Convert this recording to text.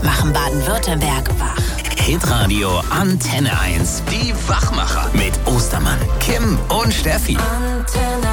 machen Baden-Württemberg wach. Hitradio Antenne 1. Die Wachmacher. Mit Ostermann, Kim und Steffi. Antenne